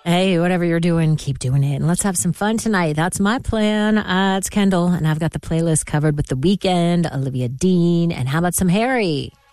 Hey, whatever you're doing, keep doing it. And let's have some fun tonight. That's my plan. It's Kendall, and I've got the playlist covered with The Weeknd, Olivia Dean, and how about some Harry?